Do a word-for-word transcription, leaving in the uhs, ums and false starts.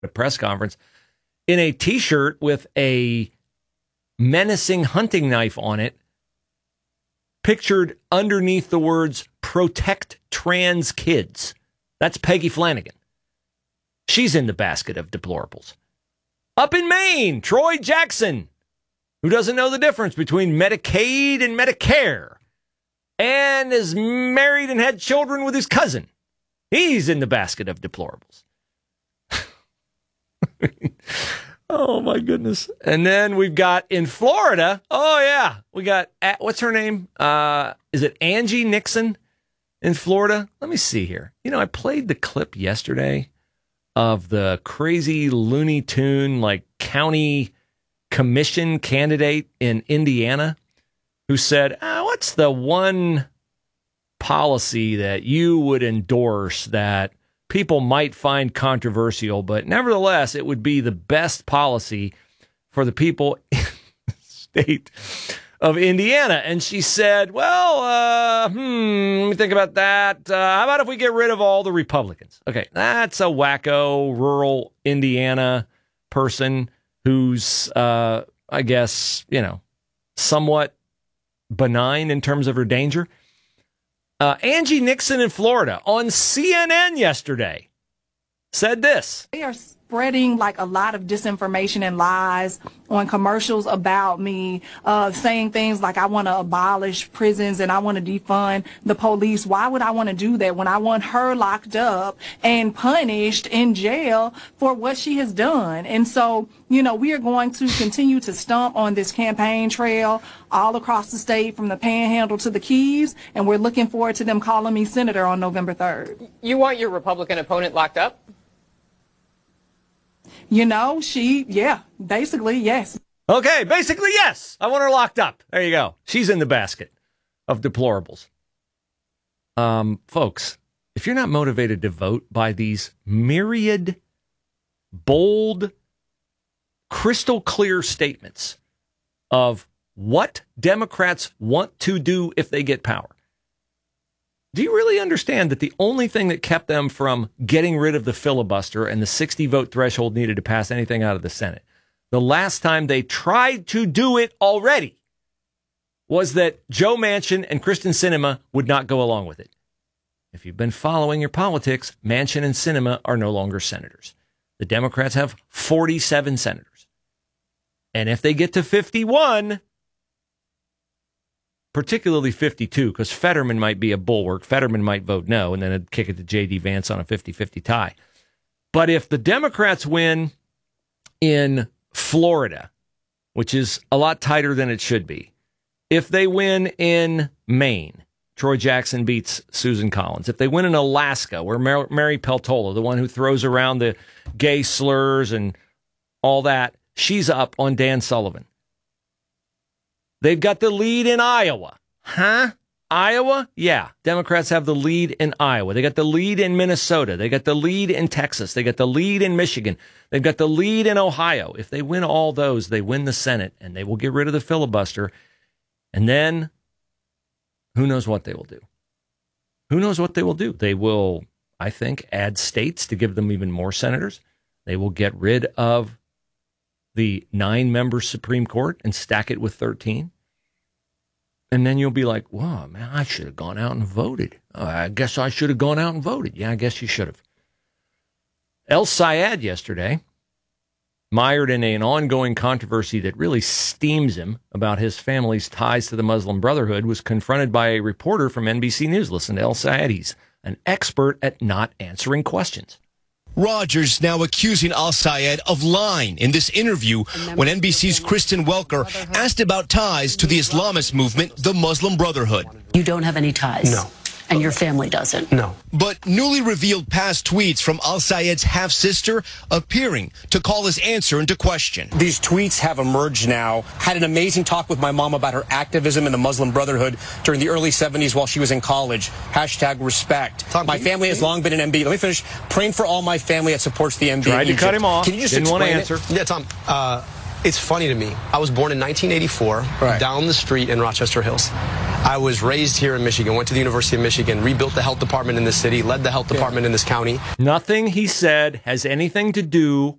a press conference, in a T-shirt with a menacing hunting knife on it, pictured underneath the words, protect trans kids. That's Peggy Flanagan. She's in the basket of deplorables. Up in Maine, Troy Jackson, who doesn't know the difference between Medicaid and Medicare, and is married and had children with his cousin. He's in the basket of deplorables. Oh, my goodness. And then we've got in Florida, oh, yeah, we got, what's her name? Uh, is it Angie Nixon in Florida? Let me see here. You know, I played the clip yesterday of the crazy Looney Tune, like, county commission candidate in Indiana who said, ah, what's the one policy that you would endorse that people might find controversial, but nevertheless, it would be the best policy for the people in the state of Indiana. And she said, well, uh, hmm, let me think about that. Uh, how about if we get rid of all the Republicans? Okay, that's a wacko rural Indiana person who's, uh, I guess, you know, somewhat benign in terms of her danger. Uh, Angie Nixon in Florida on C N N yesterday said this. They are spreading like a lot of disinformation and lies on commercials about me, uh, saying things like I want to abolish prisons and I want to defund the police. Why would I want to do that when I want her locked up and punished in jail for what she has done? And so, you know, we are going to continue to stomp on this campaign trail all across the state from the Panhandle to the Keys, and we're looking forward to them calling me senator on November third. You want your Republican opponent locked up? You know, she, yeah, basically, yes. Okay, basically, yes. I want her locked up. There you go. She's in the basket of deplorables. Um, folks, if you're not motivated to vote by these myriad, bold, crystal clear statements of what Democrats want to do if they get power, do you really understand that the only thing that kept them from getting rid of the filibuster and the sixty vote threshold needed to pass anything out of the Senate, the last time they tried to do it already, was that Joe Manchin and Kyrsten Sinema would not go along with it? If you've been following your politics, Manchin and Sinema are no longer senators. The Democrats have forty-seven senators. And if they get to fifty-one, particularly fifty-two, because Fetterman might be a bulwark. Fetterman might vote no, and then it'd kick it to J D. Vance on a fifty-fifty tie. But if the Democrats win in Florida, which is a lot tighter than it should be, if they win in Maine, Troy Jackson beats Susan Collins. If they win in Alaska, where Mar- Mary Peltola, the one who throws around the gay slurs and all that, she's up on Dan Sullivan. They've got the lead in Iowa. Huh? Iowa? Yeah. Democrats have the lead in Iowa. They got the lead in Minnesota. They got the lead in Texas. They got the lead in Michigan. They've got the lead in Ohio. If they win all those, they win the Senate, and they will get rid of the filibuster. And then who knows what they will do? Who knows what they will do? They will, I think, add states to give them even more senators. They will get rid of the nine-member Supreme Court and stack it with thirteen. And then you'll be like, wow, man, I should have gone out and voted. Uh, I guess I should have gone out and voted. Yeah, I guess you should have. El Sayed yesterday, mired in an ongoing controversy that really steams him about his family's ties to the Muslim Brotherhood, was confronted by a reporter from N B C News. Listen to El Sayed. He's an expert at not answering questions. Rogers now accusing Al Sayed of lying in this interview when N B C's Kristen Welker asked about ties to the Islamist movement, the Muslim Brotherhood. You don't have any ties? No. And your family doesn't? No. But newly revealed past tweets from Al Sayed's half-sister appearing to call his answer into question. These tweets have emerged now. Had an amazing talk with my mom about her activism in the Muslim Brotherhood during the early seventies while she was in college. Hashtag respect. Tom, my family has long been an M B. Let me finish. Praying for all my family that supports the M B. Tried to cut him off. Can you just Didn't want to explain answer. it? Yeah, Tom. Uh, it's funny to me. I was born in nineteen eighty-four right. down the street in Rochester Hills. I was raised here in Michigan, went to the University of Michigan, rebuilt the health department in the city, led the health department yeah. in this county. Nothing he said has anything to do